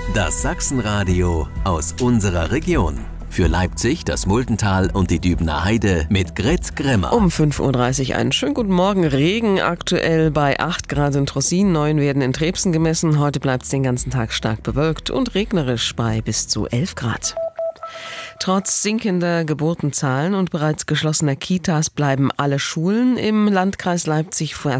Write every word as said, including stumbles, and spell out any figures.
Das Sachsenradio aus unserer Region. Für Leipzig, das Muldental und die Dübener Heide mit Grit Grimmer. Um fünf Uhr dreißig einen schönen guten Morgen. Regen aktuell bei acht Grad in Trossin, neun werden in Trebsen gemessen. Heute bleibt es den ganzen Tag stark bewölkt und regnerisch bei bis zu elf Grad. Trotz sinkender Geburtenzahlen und bereits geschlossener Kitas bleiben alle Schulen im Landkreis Leipzig vorerst